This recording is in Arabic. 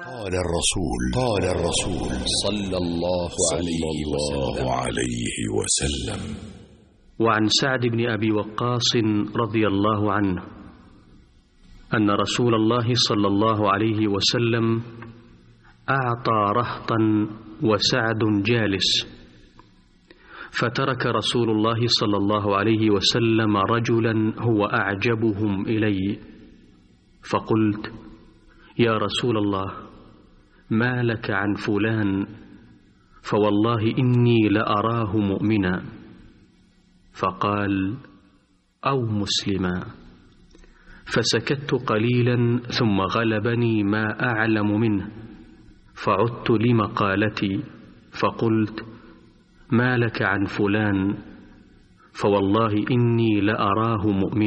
قال الرسول صلى الله عليه وسلم. وعن سعد بن أبي وقاص رضي الله عنه أن رسول الله صلى الله عليه وسلم أعطى رهطا وسعد جالس، فترك رسول الله صلى الله عليه وسلم رجلا هو أعجبهم إلي، فقلت: يا رسول الله، ما لك عن فلان؟ فوالله إني لأراه مؤمنا. فقال: أو مسلما. فسكت قليلا ثم غلبني ما أعلم منه، فعدت لمقالتي فقلت: ما لك عن فلان؟ فوالله إني لأراه مؤمنا.